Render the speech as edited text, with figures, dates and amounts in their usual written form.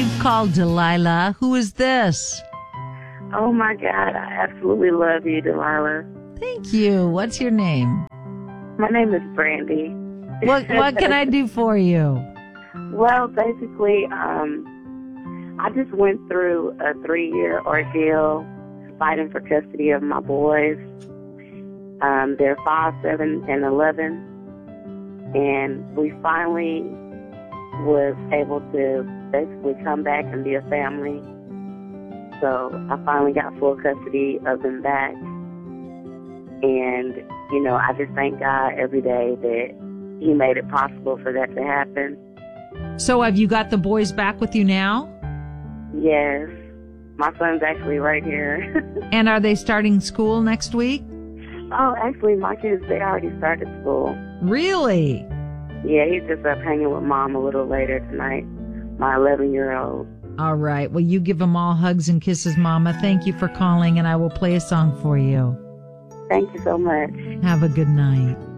you've called Delilah. Who is this? Oh, my God. I absolutely love you, Delilah. Thank you. What's your name? My name is Brandy. What can I do for you? Well, basically, I just went through a 3-year ordeal fighting for custody of my boys. They're 5, 7, and 11. And we finally was able to basically come back and be a family. So I finally got full custody of them back. And, I just thank God every day that He made it possible for that to happen. So have you got the boys back with you now? Yes. My son's actually right here. And are they starting school next week? Oh, actually, my kids, they already started school. Really? Yeah, he's just up hanging with Mom a little later tonight, my 11-year-old. All right. Well, you give them all hugs and kisses, Mama. Thank you for calling, and I will play a song for you. Thank you so much. Have a good night.